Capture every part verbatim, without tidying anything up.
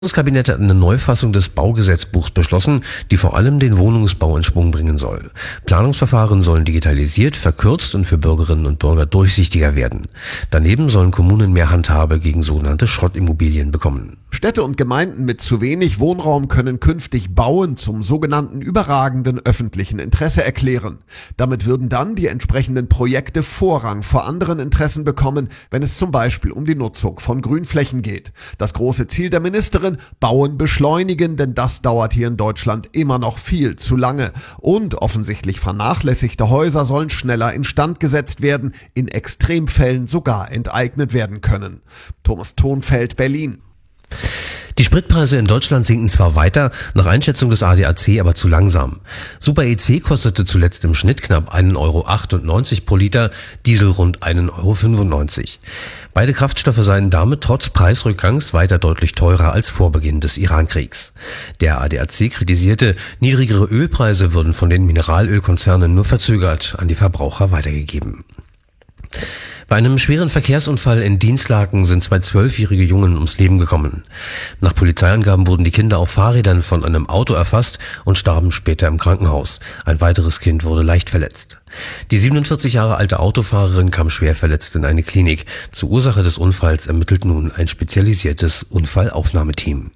Das Kabinett hat eine Neufassung des Baugesetzbuchs beschlossen, die vor allem den Wohnungsbau in Schwung bringen soll. Planungsverfahren sollen digitalisiert, verkürzt und für Bürgerinnen und Bürger durchsichtiger werden. Daneben sollen Kommunen mehr Handhabe gegen sogenannte Schrottimmobilien bekommen. Städte und Gemeinden mit zu wenig Wohnraum können künftig Bauen zum sogenannten überragenden öffentlichen Interesse erklären. Damit würden dann die entsprechenden Projekte Vorrang vor anderen Interessen bekommen, wenn es zum Beispiel um die Nutzung von Grünflächen geht. Das große Ziel der Ministerin: Bauen beschleunigen, denn das dauert hier in Deutschland immer noch viel zu lange. Und offensichtlich vernachlässigte Häuser sollen schneller instand gesetzt werden, in Extremfällen sogar enteignet werden können. Thomas Thonfeld, Berlin. Die Spritpreise in Deutschland sinken zwar weiter, nach Einschätzung des A D A C aber zu langsam. Super E C kostete zuletzt im Schnitt knapp einen Euro achtundneunzig pro Liter, Diesel rund einen Euro fünfundneunzig. Beide Kraftstoffe seien damit trotz Preisrückgangs weiter deutlich teurer als vor Beginn des Irankriegs. Der A D A C kritisierte, niedrigere Ölpreise würden von den Mineralölkonzernen nur verzögert an die Verbraucher weitergegeben. Bei einem schweren Verkehrsunfall in Dinslaken sind zwei zwölfjährige Jungen ums Leben gekommen. Nach Polizeiangaben wurden die Kinder auf Fahrrädern von einem Auto erfasst und starben später im Krankenhaus. Ein weiteres Kind wurde leicht verletzt. Die siebenundvierzig Jahre alte Autofahrerin kam schwer verletzt in eine Klinik. Zur Ursache des Unfalls ermittelt nun ein spezialisiertes Unfallaufnahmeteam.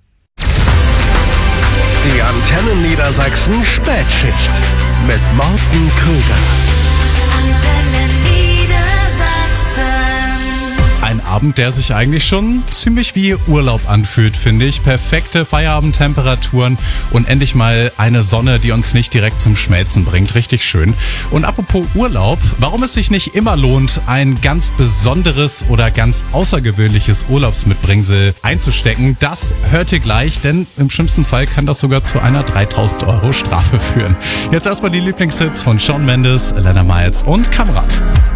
Die Antenne Niedersachsen Spätschicht mit Morten Krüger. Ein Abend, der sich eigentlich schon ziemlich wie Urlaub anfühlt, finde ich. Perfekte Feierabendtemperaturen und endlich mal eine Sonne, die uns nicht direkt zum Schmelzen bringt. Richtig schön. Und apropos Urlaub, warum es sich nicht immer lohnt, ein ganz besonderes oder ganz außergewöhnliches Urlaubsmitbringsel einzustecken, das hört ihr gleich, denn im schlimmsten Fall kann das sogar zu einer dreitausend Euro Strafe führen. Jetzt erstmal die Lieblingshits von Shawn Mendes, Elena Miles und Kamerad.